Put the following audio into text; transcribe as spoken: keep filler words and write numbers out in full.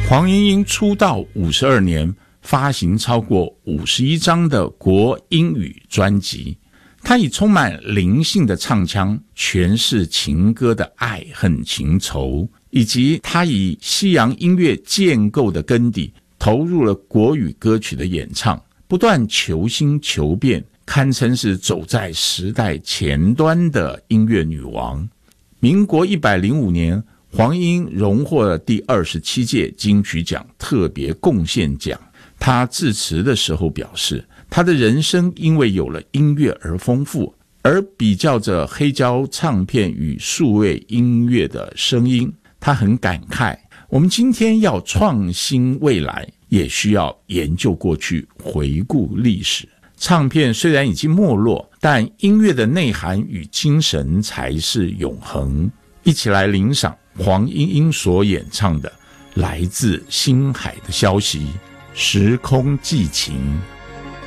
黄莺莺出道五十二年，发行超过五十一张的国英语专辑。她以充满灵性的唱腔诠释情歌的爱恨情仇，以及她以西洋音乐建构的根底投入了国语歌曲的演唱，不断求新求变，堪称是走在时代前端的音乐女王。民国一百零五年，黄莺荣获了第二十七届金曲奖特别贡献奖。她致辞的时候表示，她的人生因为有了音乐而丰富，而比较着黑胶唱片与数位音乐的声音，她很感慨，我们今天要创新未来，也需要研究过去，回顾历史。唱片虽然已经没落，但音乐的内涵与精神才是永恒。一起来聆赏黄莺莺所演唱的来自星海的消息，时空寄情。